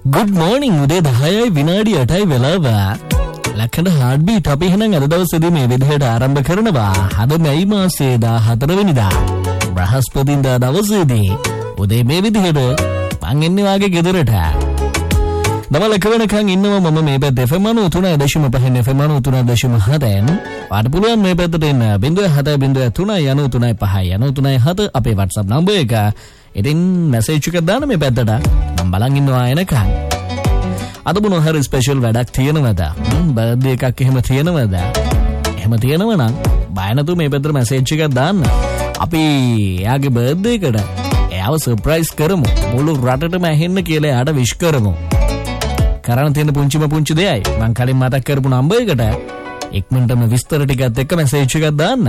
Good morning උදේ 10යි විනාඩි 8යි වෙලාව. ලක්ෂණ heart beat අපි එහෙනම් අද දවසේදී මේ විදිහට ආරම්භ කරනවා. අද මැයි මාසයේ 14 වෙනිදා. බ්‍රහස්පතින්දා දවසේදී උදේ මේ විදිහට මං එන්නේ වාගේ ගෙදරට. දවල් එක වෙනකන් ඉන්නවා මම මේ පැත්තේ FM 93.5 FM 93.7න්. වාට පුළුවන් මේ පැත්තට එන්න 070393.5 අපේ WhatsApp නම්බර් එක. ඉතින් මැසේජ් එකක් දාන්න මේ පැත්තට. මම බලන් ඉන්නවා එනකන්. අද මොන හරි ස්පෙෂල් වැඩක් තියෙනවද? බර්ත්ඩේ එකක් එහෙම තියෙනවද? එහෙම තියෙනවා නම් බය නැතුව මේ පැත්තට මැසේජ් එකක් දාන්න. අපි එයාගේ බර්ත්ඩේ එකට එයාව සර්ප්‍රයිස් කරමු. මුළු රටටම ඇහෙන්න කියලා එයාට විශ් කරමු. කරන්න තියෙන පුංචි දෙයයි මම කලින් මතක් කරපු නම්බර් එකට ඉක්මනටම විස්තර ටිකත් එක්ක මැසේජ් එකක් දාන්න.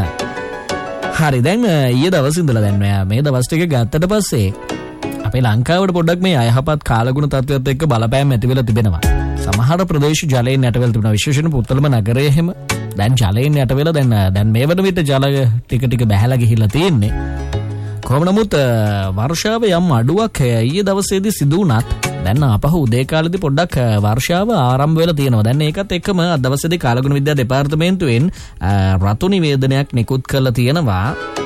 හරි දැන් ඊයේ දවස් ඉඳලා දැන් මේ දවස් ටික ගත්තට පස්සේ අපේ ලංකාවට පොඩ්ඩක් මේ අයහපත් කාලගුණ තත්ත්වයත් එක්ක බලපෑම් ඇති වෙලා තිබෙනවා. සමහර ප්‍රදේශ ජලයෙන් යට වෙලා තිබෙනවා. විශේෂයෙන් පුත්තලම නගරයේ එහෙම දැන් ජලයෙන් යට වෙලා දැන් මේ වන විට ජල ටික බැහැලා ගිහිල්ලා තියෙන්නේ. කොහොම නමුත් වර්ෂාවේ යම් අඩුවක් ඊයේ දවසේදී සිදු වුණත් දැන් අපහු උදේ කාලේදී පොඩ්ඩක් වර්ෂාව ආරම්භ වෙලා තියෙනවා. දැන් ඒකත් එක්කම අද දවසේදී කාලගුණ විද්‍යා දෙපාර්තමේන්තුවෙන් රතු නිවේදනයක් නිකුත් කරලා තියෙනවා.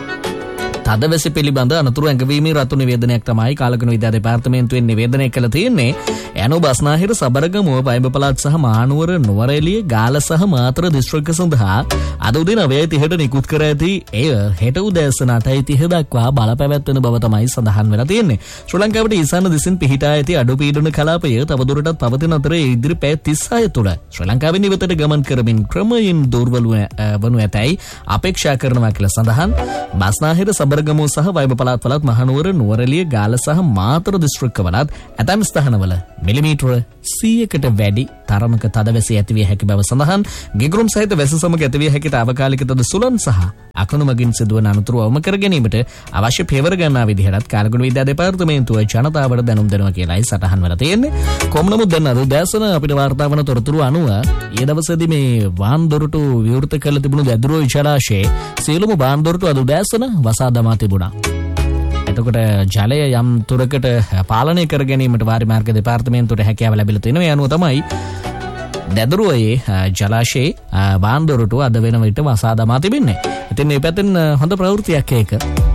තදවැසි පිළිබඳ අනතුරු ඇඟවීමේ රතු නිවේදනයක් තමයි කාලගුණ විද්‍යා දෙපාර්තමේන්තුවෙන් නිවේදනය කළ තියෙන්නේ. යනු බස්නාහිර සබරගමුව පයිඹ පළාත් සහ මහනුවර නුවරඑළිය ගාල්ල සහ මාතර දිස්ත්‍රික්ක සඳහා අද උදේ 9:30ට නිකුත් කර ඇති එය හෙට උදෑසන 8:30 දක්වා බලපැවැත්වෙන බව තමයි සඳහන් වෙලා තියෙන්නේ. ශ්‍රී ලංකාවට ඊසාන දිසින් පිහිටා ඇති අඩුපීඩන කලාපය තවදුරටත් පවතින අතර ඉදිරි පැය 36 තුළ ශ්‍රී ලංකාවෙන් ඉවතට ගමන් කරමින් ක්‍රමයෙන් දුර්වල වනු ඇතැයි අපේක්ෂා කරනවා කියලා සඳහන්. බස්නාහිර සබරගමුව සහ වයිඹ පළාත් මහනුවර නුවරඑළිය ගාල්ල සහ මාතර දිස්ත්‍රික්කවලත් ඇතැම් ස්ථානවල මිලිමීටර 100කට වැඩි තරමක තදවැසි ඇතිවිය හැකි බව සඳහන්. ගිගුරුම් සහිත වැසි සමග ඇතිවිය හැකි තාවකාලික තද සුළං සහ අකණු මගින් සිදුවන අනතුරු අවම කර ගැනීමට අවශ්‍ය පියවර ගන්නා විදිහට කාලගුණ විද්‍යා දෙපාර්තමේන්තුව ජනතාවට දැනුම් දෙනවා කියලායි සටහන් වෙලා තියෙන්නේ. කොහොම නමුත් දැන් අද දැසන අපිට වාර්තා වන තොරතුරු අනුව ඊයේ දවසේදී මේ වාන් දොරටු විවෘත කළ තිබුණු දැදුරුව ජලාශයේ සියලුම වාන් දොරටු අද දැසන වසා දමා තිබුණා. එතකොට ජලය යම් තුරකට පාලනය කර ගැනීමට වාරි මාර්ග දෙපාර්තමේන්තුවට හැකියාව ලැබිලා තිනවා. ඒ අනුව තමයි දැදුරුවේ ජලාශයේ වාන් දොරටු අද වෙන විට වසා දමා තිබෙන්නේ. ඉතින් මේ පැත්තෙන් හොඳ ප්‍රවෘත්තියක් ඒක.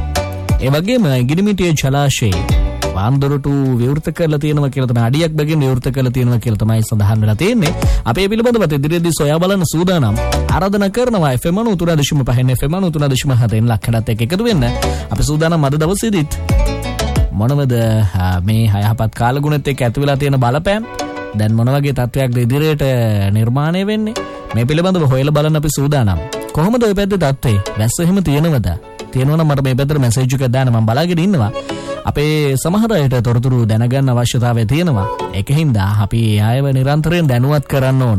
ඒ වගේම ගිනිමිටිය ජලාශයේ වාන් දොරටු විවෘත කරලා තියෙනවා කියලා තමයි අඩියක් බැගින් විවෘත කරලා තියෙනවා කියලා තමයි සඳහන් වෙලා තියෙන්නේ. අපි මේ පිළිබඳව ඉදිරියේදී සොයා බලන සූදානම් ආරාධනා කරනවා FM 93.5 FM 93.7 ලක්ෂණත් එක්ක එකතු වෙන්න. අපි සූදානම් අද දවසේදීත් මොනවද මේ හයහපත් කාලගුණෙත් එක්ක ඇති වෙලා තියෙන බලපෑම් දැන් මොන වගේ තත්වයක්ද ඉදිරියට නිර්මාණය වෙන්නේ මේ පිළිබඳව හොයලා බලන්න අපි සූදානම්. කොහොමද ඔය පැත්තේ තත්ත්වය? වැස්ස එහෙම තියෙනවද? තියෙනවා නම් මට මේ පැත්තට මැසේජ් එකක් දාන්න මම බලාගෙන ඉන්නවා. අපේ සමහර අයට තොරතුරු දැනගන්න අවශ්‍යතාවය තියෙනවා. ඒකින්ද අපි ආයව නිරන්තරයෙන් දැනුවත් කරන්න ඕන.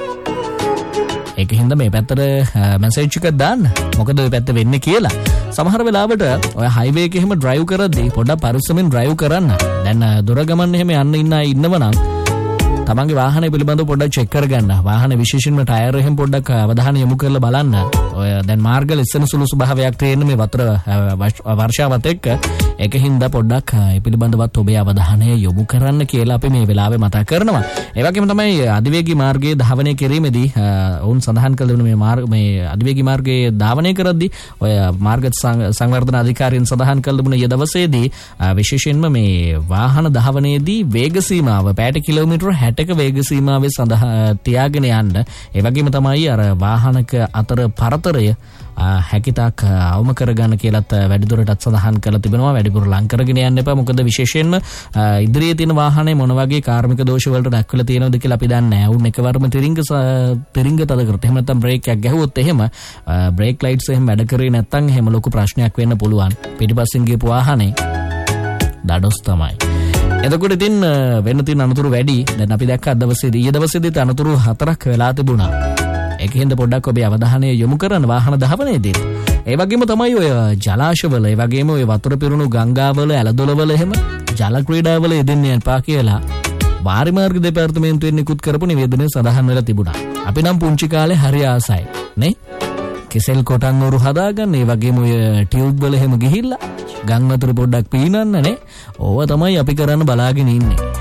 ඒකින්ද මේ පැත්තට මැසේජ් එකක් දාන්න. මොකද ඔය පැත්ත වෙන්නේ කියලා. සමහර වෙලාවට ඔය හයිවේ එකේ එහෙම ඩ්‍රයිව් කරද්දී පොඩ්ඩක් පරිස්සමෙන් ඩ්‍රයිව් කරන්න. දැන් දොර ගමන් එහෙම යන්න ඉන්න අය ඉන්නවනම් තමන්ගේ වාහනය පිළිබඳව පොඩ්ඩක් චෙක් කරගන්න. වාහන විශේෂයෙන්ම ටයර් එහෙම පොඩ්ඩක් අවධානය යොමු කරලා බලන්න. ඔය දැන් මාර්ග ලිස්සන සුළු ස්වභාවයක් තියෙන මේ වතුර වර්ෂාවත් එක්ක ඒකින්ද පොඩ්ඩක් ඒ පිළිබඳවත් ඔබේ අවධානය යොමු කරන්න කියලා අපි මේ වෙලාවේ මතක් කරනවා. ඒ වගේම තමයි අධිවේගී මාර්ගයේ ධාවනය කිරීමේදී වුන් සඳහන් කළ මේ අධිවේගී මාර්ගයේ ධාවනය කරද්දී ඔය මාර්ග සංවර්ධන අධිකාරියන් සඳහන් කළ දුන ඊ දවසේදී විශේෂයෙන්ම මේ වාහන ධාවනයේදී වේග සීමාව පැයට කිලෝමීටර 60ක වේග සීමාවේ සඳහා තියාගෙන යන්න. ඒ වගේම තමයි අර වාහනක අතර පරතරය හැකිතාක් අවම කරගන්න කියලත් වැඩිදුරටත් සඳහන් කරලා තිබෙනවා. වැඩිපුර ලං කරගෙන යන්න එපා. මොකද විශේෂයෙන්ම ඉදිරියේ තියෙන වාහනේ මොන වගේ කාර්මික දෝෂ වලට දක්වලා තියෙනවද කියලා අපි දන්නේ නැහැ. උන් එකවරම තිරිංග තද කරත් එහෙම නැත්නම් බ්‍රේක් එකක් ගැහුවොත් එහෙම බ්‍රේක් ලයිට්ස් එහෙම වැඩ කරේ නැත්නම් එහෙම ලොකු ප්‍රශ්නයක් වෙන්න පුළුවන්. පිටිපස්සෙන් ගියපු වාහනේ දඩොස් තමයි. එතකොට ඉතින් වෙන්න තියෙන අනතුරු වැඩි. දැන් අපි දැක්ක අද දවසේදී ඊයේ දවසේදීත් අනතුරු 4ක් වෙලා තිබුණා. ඒකෙන්ද පොඩ්ඩක් ඔබේ අවධානය යොමු කරන්න වාහන ධාවනයේදී. ඒ වගේම තමයි ඔය ජලාශවල ඒ වගේම ඔය වතුර පිරුණු ගංගාවල ඇලදොලවල එහෙම ජල ක්‍රීඩාවල යෙදෙන්න යන්පා කියලා වාරි මාර්ග දෙපාර්තමේන්තුවෙන් නිකුත් කරපු නිවේදනය සඳහන් වෙලා තිබුණා. අපි නම් පුංචි කාලේ හරි ආසයි නේ. කෙසෙල් කොටන් උරු හදාගන්න ඒ වගේම ඔය ටියුබ් වල එහෙම ගිහිල්ලා ගම් වතුර පොඩ්ඩක් පීනන්න නේ. ඕවා තමයි අපි කරන්න බලාගෙන ඉන්නේ.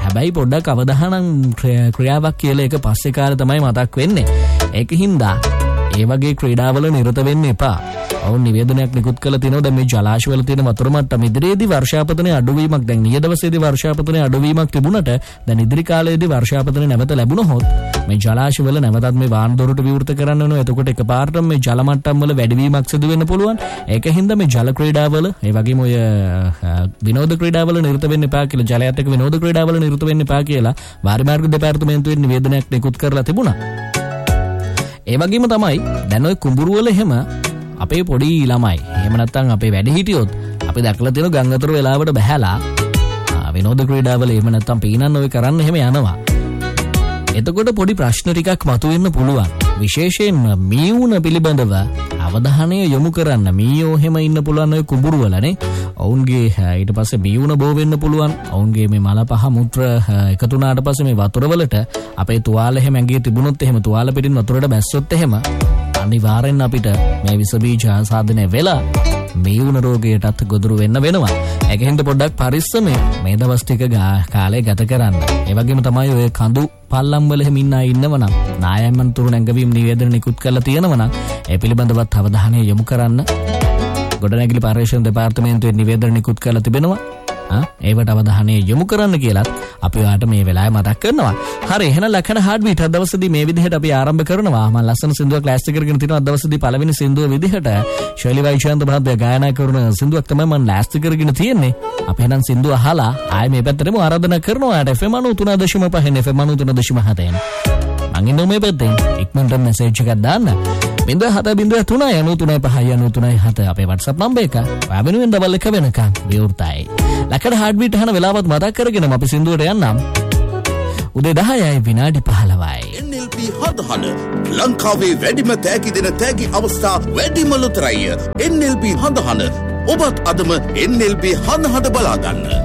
හැබැයි පොඩ්ඩක් අවධානම් ක්‍රියාවක් කියලා එක පස්සේ කාලේ තමයි මතක් වෙන්නේ. ඒක හින්දා ඒ වගේ ක්‍රීඩාවල නිරත වෙන්න එපා. ඔවුන් නිවේදනයක් නිකුත් කළ තිනවා දැන් මේ ජලාශවල තියෙන වතුර මට්ටම ඉදිරියේදී වර්ෂාපතනයේ අඩුවීමක් දැන් ඊයේ දවසේදී වර්ෂාපතනයේ අඩුවීමක් තිබුණට දැන් ඉදිරි කාලයේදී වර්ෂාපතනය නැවත ලැබුණොත් මේ ජලාශවල නැවතත් මේ වාහන දොරටු විවෘත කරන්න වෙනවා. එතකොට එකපාරටම මේ ජල මට්ටම් වල වැඩිවීමක් සිදු වෙන්න පුළුවන්. ඒක හින්දා මේ ජල ක්‍රීඩාවල ඒ වගේම ඔය විනෝද ක්‍රීඩාවල නිරත වෙන්න එපා කියලා ජලයත් එක්ක විනෝද ක්‍රීඩාවල නිරත වෙන්න එපා කියලා වාරිමාර්ග දෙපාර්තමේන්තුවේ නිවේදනයක් නිකුත් කරලා තිබුණා. ඒ වගේම තමයි දැන් ඔය කුඹුරු වල එහෙම අපේ පොඩි ළමයි එහෙම නැත්නම් අපේ වැඩිහිටියොත් අපි දැකලා තියෙන ගම් අතර වෙලාවට බහැලා විනෝද ක්‍රීඩාවල එහෙම නැත්නම් පීනන්න ඔය කරන්න එහෙම යනවා. එතකොට පොඩි ප්‍රශ්න ටිකක් මතුවෙන්න පුළුවන්. විශේෂයෙන්ම මීවුන පිළිබඳව අවධානය යොමු කරන්න. මීයෝ එහෙම ඉන්න පුළුවන් ඔය කුඹුරු වලනේ. ඔවුන්ගේ ඊට පස්සේ මීවුන බෝ වෙන්න පුළුවන්. ඔවුන්ගේ මේ මල පහ මුත්‍ර එකතු වුණාට පස්සේ මේ වතුර වලට අපේ තුවාල එහෙම ඇඟේ තිබුණොත් එහෙම තුවාල පිටින් වතුරට බැස්සොත් එහෙම අනිවාර්යෙන් අපිට මේ විස බීජ ආසාදනය වෙලා මීවුන රෝගයටත් ගොදුරු වෙන්න වෙනවා. ඒක හින්දා පොඩ්ඩක් පරිස්සමෙන් මේ දවස් ටික කාලය ගත කරන්න. ඒ වගේම තමයි ඔය කඳු පල්ලම් වල එහෙම ඉන්න අය ඉන්නවනම් නායමන් තුරු නැංගවීම නිවේදන නිකුත් කරලා තියෙනවනම් ඒ පිළිබඳවත් අවධානය යොමු කරන්න. ගොඩනැගිලි පර්යේෂණ දෙපාර්තමේන්තුවේ නිවේදන නිකුත් කරලා තිබෙනවා. ඒවට අවධානය යොමු කරන්න කියලත් අපි ඔයාලට මේ වෙලාවේ මතක් කරනවා. හරි එහෙනම් ලක්ෂණ හાર્ට් බීට් අද දවසේදී මේ විදිහට අපි ආරම්භ කරනවා. මම ලස්සන සින්දුවක් ක්ලාස් එක කරගෙන තිනවා. අද දවසේදී පළවෙනි සින්දුව විදිහට ශෛලී වෛශාන්ත මහත්තයා ගායනා කරන සින්දුවක් තමයි මම ක්ලාස් එක කරගෙන තියෙන්නේ. අපි එහෙනම් සින්දුව අහලා ආයේ මේ පැත්තටම ආරාධනා කරනවා. FM 93.5 FM 93.7 මං ඉන්නේ මේ පැත්තෙන්. ඉක්මනට මෙසේජ් එකක් දාන්න. 0703935937 අපේ WhatsApp නම්බර් එක. ඔයාවෙනුවෙන් ඩබල් එක වෙනකන් විවෘතයි. ලක්ෂණ හાર્ට් බීට් අහන වෙලාවත් මතක් කරගෙන අපි සින්දුවට යන්නම්. උදේ 10යි විනාඩි 15යි. NLP හදහන ලංකාවේ වැඩිම තෑගි දෙන තෑගි අවස්ථා වැඩිම ලොතරැයි NLP හදහන ඔබත් අදම NLP හදහන බලා ගන්න.